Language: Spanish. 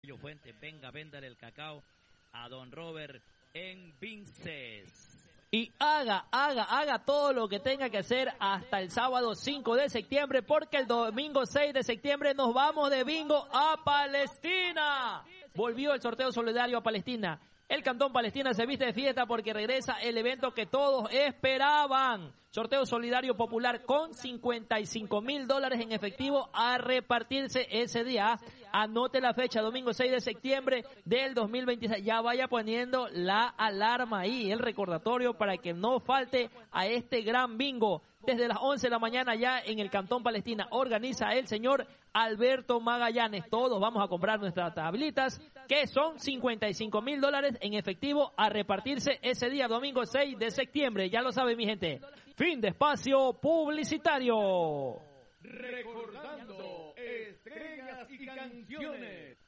Fuente, venga, véndale el cacao a don Robert en Vinces. Y haga todo lo que tenga que hacer hasta el sábado 5 de septiembre, porque el domingo 6 de septiembre nos vamos de bingo a Palestina. Volvió el sorteo solidario a Palestina. El Cantón Palestina se viste de fiesta porque regresa el evento que todos esperaban. Sorteo solidario popular con $55,000 en efectivo a repartirse ese día. Anote la fecha, domingo 6 de septiembre del 2026. Ya vaya poniendo la alarma ahí, el recordatorio para que no falte a este gran bingo. Desde las 11 de la mañana ya en el Cantón Palestina organiza el señor Alberto Magallanes. Todos vamos a comprar nuestras tablitas, que son $55,000 en efectivo a repartirse ese día, domingo 6 de septiembre. Ya lo sabe, mi gente. Fin de espacio publicitario. Recordando estrellas y canciones.